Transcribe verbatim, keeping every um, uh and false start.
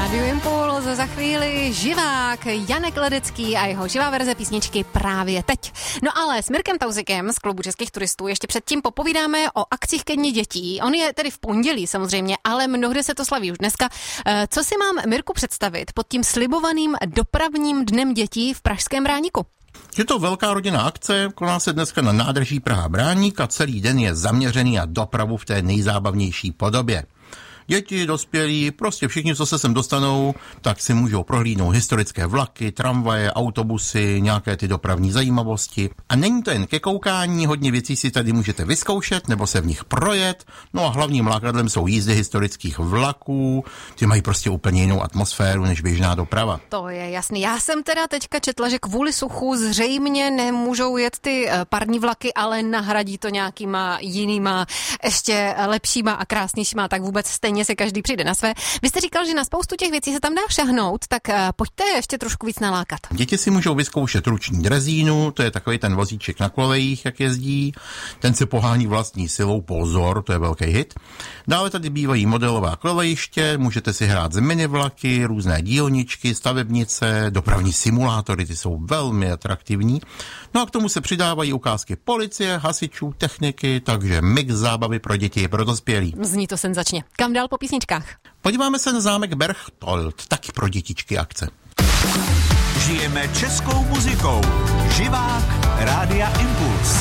Rádio Impuls, za chvíli živák Janek Ledecký a jeho živá verze písničky právě teď. No ale s Mirkem Tauzikem z Klubu českých turistů ještě předtím popovídáme o akcích ke dni dětí. On je tedy v pondělí samozřejmě, ale mnohde se to slaví už dneska. Co si mám, Mirku, představit pod tím slibovaným dopravním dnem dětí v pražském Bráníku? Je to velká rodinná akce, koná se dneska na nádraží Praha Bráník a celý den je zaměřený na dopravu v té nejzábavnější podobě. Děti, dospělí, prostě všichni, co se sem dostanou, tak si můžou prohlídnout historické vlaky, tramvaje, autobusy, nějaké ty dopravní zajímavosti. A není to jen ke koukání, hodně věcí si tady můžete vyzkoušet nebo se v nich projet. No a hlavním lákadlem jsou jízdy historických vlaků, ty mají prostě úplně jinou atmosféru než běžná doprava. To je jasný. Já jsem teda teďka četla, že kvůli suchu zřejmě nemůžou jet ty parní vlaky, ale nahradí to nějakýma jinýma, ještě lepšíma a krásnějšíma, tak vůbec stejně se každý přijde na své. Vy jste říkal, že na spoustu těch věcí se tam dá šahnout, tak pojďte ještě trošku víc nalákat. Děti si můžou vyzkoušet ruční drezínu, to je takový ten vozíček na kolejích, jak jezdí. Ten se pohání vlastní silou, pozor, to je velký hit. Dále tady bývají modelová kolejiště, můžete si hrát z minivlaky, různé dílničky, stavebnice, dopravní simulátory, ty jsou velmi atraktivní. No a k tomu se přidávají ukázky policie, hasičů, techniky, takže mix zábavy pro děti i pro dospělí. Zní to senzačně. Kam dál po písničkách? Podíváme se na zámek Berchtold, taky pro dětičky akce. Žijeme českou muzikou. Živák Rádia Impuls.